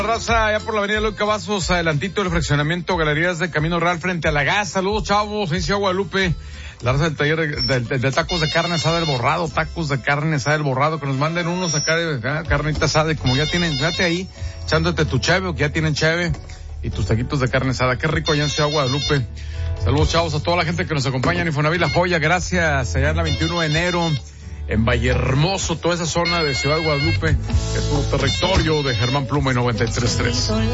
Raza, allá por la avenida Luis Cavazos, adelantito del fraccionamiento Galerías de Camino Real frente a la gas. Saludos, chavos, en Ciudad Guadalupe. La raza del taller de tacos de carne asada del Borrado, tacos de carne asada del Borrado, que nos manden unos acá de carnita asada, y como ya tienen, fíjate ahí, echándote tu cheve, o que ya tienen cheve, y tus taquitos de carne asada. Qué rico allá en Ciudad Guadalupe. Saludos, chavos, a toda la gente que nos acompaña en Infonavit La Joya, gracias. Allá en la 21 de enero, en Vallehermoso, toda esa zona de Ciudad Guadalupe, es un territorio de Germán Pluma y 93.3.